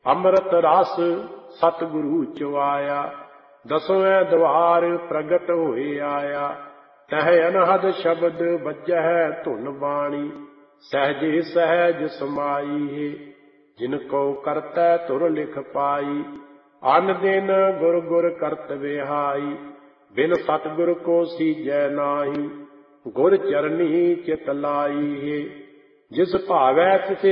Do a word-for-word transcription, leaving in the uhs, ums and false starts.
ਅੰਮ੍ਰਿਤ ਰਸ ਸਤਿਗੁਰੂ ਚਵਾਇਆ, ਦਸਵੇਂ ਦਵਾਰ ਪ੍ਰਗਟ ਹੋਏ ਆਇਆ। ਤਹ ਅਨਹਦ ਸ਼ਬਦ ਵੱਜਹਿ ਧੁਨ ਬਾਣੀ, ਸਹਿਜੇ ਸਹਿਜ ਸਮਾਈ ਹੈ। ਜਿਨ ਕੋ ਕਰਤੈ ਧੁਰ ਲਿਖ ਪਾਈ, ਅਨ ਦਿਨ ਗੁਰ ਗੁਰ ਕਰਤ ਵਿਹਾਈ। ਬਿਨ ਸਤਿਗੁਰ ਕੋ ਸੀਜੈ ਨਾਹੀ, ਗੁਰ ਚਰਨੀ ਚਿਤ ਲਾਈ ਹੈ। ਜਿਸ ਭਾਵੈ ਤਿਸੇ